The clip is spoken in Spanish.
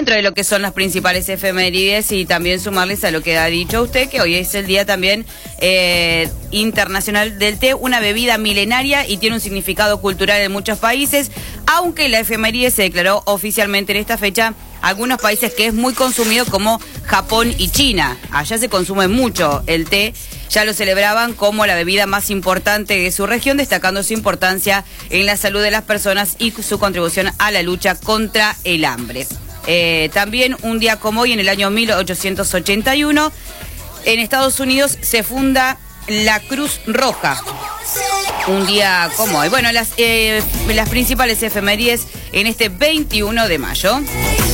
dentro de lo que son las principales efemérides y también sumarles a lo que ha dicho usted, que hoy es el día también internacional del té, una bebida milenaria y tiene un significado cultural en muchos países, aunque la efeméride se declaró oficialmente en esta fecha. Algunos países que es muy consumido como Japón y China. Allá se consume mucho el té. Ya lo celebraban como la bebida más importante de su región, destacando su importancia en la salud de las personas y su contribución a la lucha contra el hambre. También un día como hoy, en el año 1881, en Estados Unidos se funda la Cruz Roja. Un día como hoy. Bueno, las principales efemérides en este 21 de mayo.